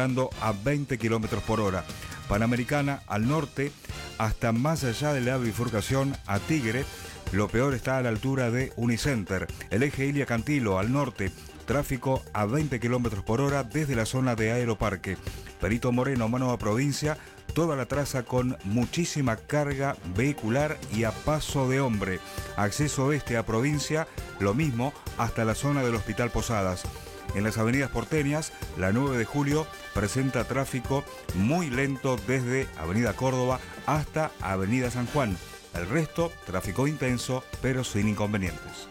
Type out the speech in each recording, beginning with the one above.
soplando a 20 kilómetros por hora. Panamericana al norte, hasta más allá de la bifurcación a Tigre. Lo peor está a la altura de Unicenter. El eje Ilia-Cantilo al norte, tráfico a 20 kilómetros por hora desde la zona de Aeroparque. Perito Moreno, mano a provincia, toda la traza con muchísima carga vehicular y a paso de hombre. Acceso este a provincia, lo mismo hasta la zona del Hospital Posadas. En las avenidas porteñas, la 9 de julio presenta tráfico muy lento desde Avenida Córdoba hasta Avenida San Juan. El resto, tráfico intenso, pero sin inconvenientes.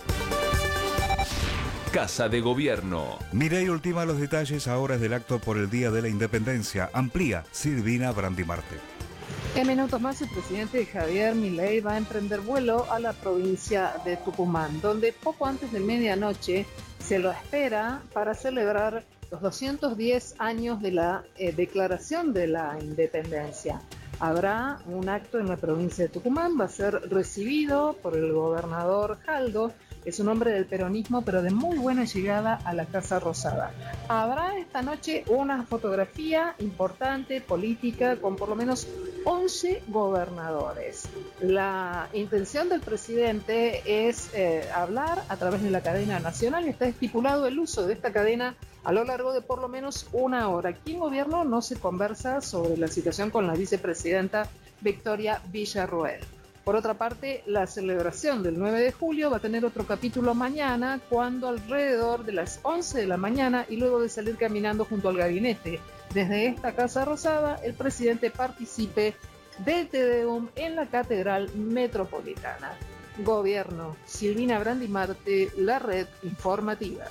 Casa de Gobierno. Milei ultima los detalles a horas del acto por el Día de la Independencia. Amplía Silvina Brandimarte. En minutos más, el presidente Javier Milei va a emprender vuelo a la provincia de Tucumán, donde poco antes de medianoche se lo espera para celebrar los 210 años de la declaración de la independencia. Habrá un acto en la provincia de Tucumán, va a ser recibido por el gobernador Jaldo, es un hombre del peronismo, pero de muy buena llegada a la Casa Rosada. Habrá esta noche una fotografía importante, política, con por lo menos 11 gobernadores. La intención del presidente es hablar a través de la cadena nacional. Está estipulado el uso de esta cadena a lo largo de por lo menos una hora. Aquí en gobierno no se conversa sobre la situación con la vicepresidenta Victoria Villarroel. Por otra parte, la celebración del 9 de julio va a tener otro capítulo mañana, cuando alrededor de las 11 de la mañana y luego de salir caminando junto al gabinete desde esta Casa Rosada, el presidente participe del Te Deum en la Catedral Metropolitana. Gobierno, Silvina Brandimarte, la red informativa.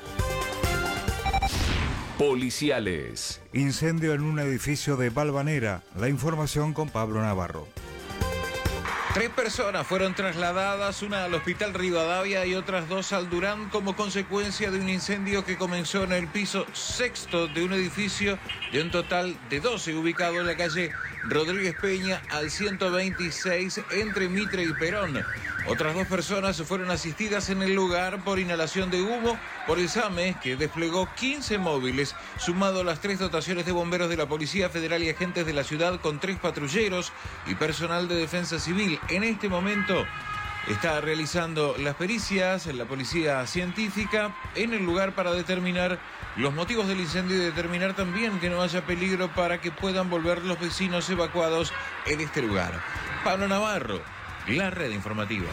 Policiales. Incendio en un edificio de Valvanera. La información con Pablo Navarro. 3 personas fueron trasladadas, una al Hospital Rivadavia y otras 2 al Durán, como consecuencia de un incendio que comenzó en el piso 6º de un edificio de un total de 12, ubicado en la calle Rodríguez Peña al 126 entre Mitre y Perón. Otras 2 personas fueron asistidas en el lugar por inhalación de humo por el SAME, que desplegó 15 móviles, sumado a las 3 dotaciones de bomberos de la Policía Federal y agentes de la ciudad con 3 patrulleros y personal de defensa civil. En este momento está realizando las pericias en la policía científica en el lugar para determinar los motivos del incendio y determinar también que no haya peligro para que puedan volver los vecinos evacuados en este lugar. Pablo Navarro, la red informativa.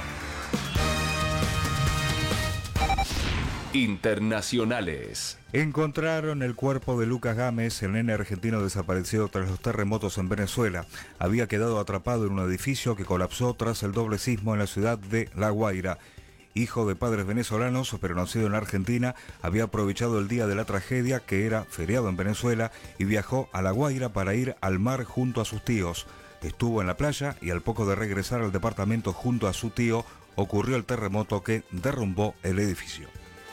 Internacionales. Encontraron el cuerpo de Lucas Gámez, el nene argentino desaparecido tras los terremotos en Venezuela. Había quedado atrapado en un edificio que colapsó tras el doble sismo en la ciudad de La Guaira. Hijo de padres venezolanos, pero nacido en Argentina, había aprovechado el día de la tragedia, que era feriado en Venezuela, y viajó a La Guaira para ir al mar junto a sus tíos. Estuvo en la playa y al poco de regresar al departamento junto a su tío, ocurrió el terremoto que derrumbó el edificio.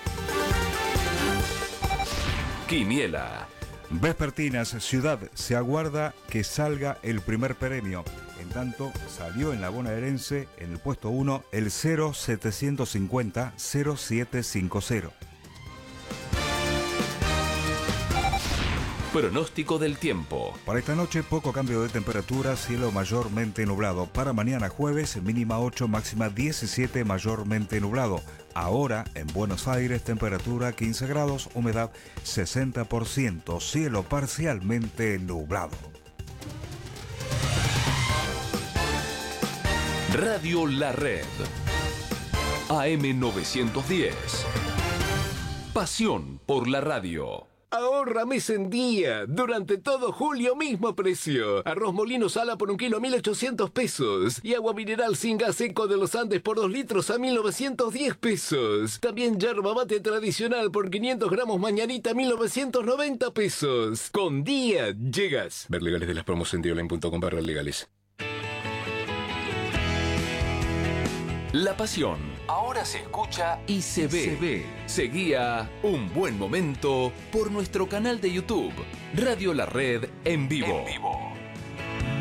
Quiniela. Vespertinas, ciudad, se aguarda que salga el primer premio. En tanto, salió en la bonaerense, en el puesto 1, el 0750-0750. Pronóstico del tiempo. Para esta noche, poco cambio de temperatura, cielo mayormente nublado. Para mañana jueves, mínima 8, máxima 17, mayormente nublado. Ahora, en Buenos Aires, temperatura 15 grados, humedad 60%, cielo parcialmente nublado. Radio La Red. AM 910. Pasión por la radio. Ahorra mes en día. Durante todo julio, mismo precio. Arroz Molino Sala por 1 kilo, 1.800 pesos. Y agua mineral sin gas seco de los Andes por 2 litros a 1.910 pesos. También yerba mate tradicional por 500 gramos mañanita, 1.990 pesos. Con día llegas. Ver legales de las promos en dioline.com/legales. La pasión ahora se escucha y se ve. Seguía Un Buen Momento por nuestro canal de YouTube, Radio La Red en vivo.